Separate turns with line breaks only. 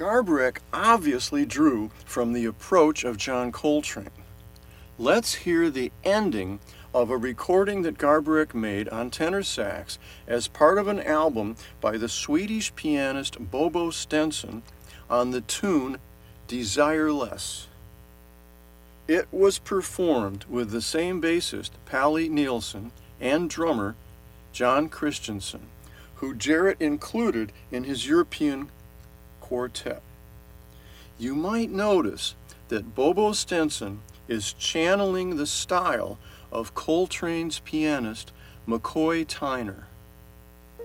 Garbarek obviously drew from the approach of John Coltrane. Let's hear the ending of a recording that Garbarek made on tenor sax as part of an album by the Swedish pianist Bobo Stenson on the tune Desire Less. It was performed with the same bassist, Palle Nilsson, and drummer, John Christensen, who Jarrett included in his European quartet. You might notice that Bobo Stenson is channeling the style of Coltrane's pianist McCoy Tyner.